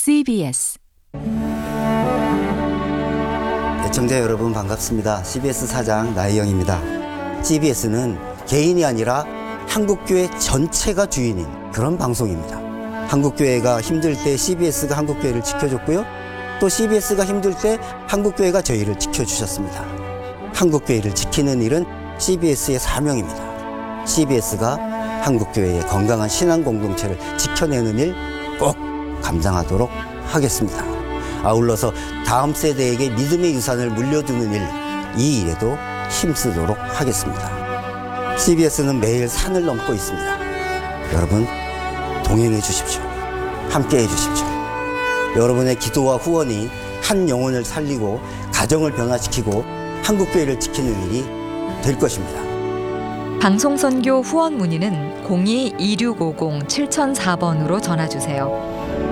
CBS 애청자 여러분 반갑습니다. CBS 사장 나혜영입니다. CBS는 개인이 아니라 한국교회 전체가 주인인 그런 방송입니다. 한국교회가 힘들 때 CBS가 한국교회를 지켜줬고요. 또 CBS가 힘들 때 한국교회가 저희를 지켜주셨습니다. 한국교회를 지키는 일은 CBS의 사명입니다. CBS가 한국교회의 건강한 신앙 공동체를 지켜내는 일 꼭 감당하도록 하겠습니다. 아울러서 다음 세대에게 믿음의 유산을 물려주는 일, 이 일에도 힘쓰도록 하겠습니다. CBS는 매일 산을 넘고 있습니다. 여러분 동행해 주십시오. 함께해 주십시오. 여러분의 기도와 후원이 한 영혼을 살리고 가정을 변화시키고 한국교회를 지키는 일이 될 것입니다. 방송선교 후원 문의는 02-2650-7004번으로 전화주세요.